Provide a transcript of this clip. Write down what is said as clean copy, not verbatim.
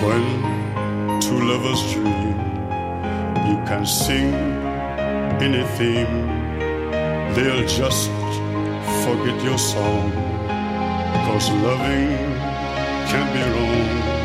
When two lovers dream, you can sing any theme. They'll just forget your song, 'cause loving can be wrong.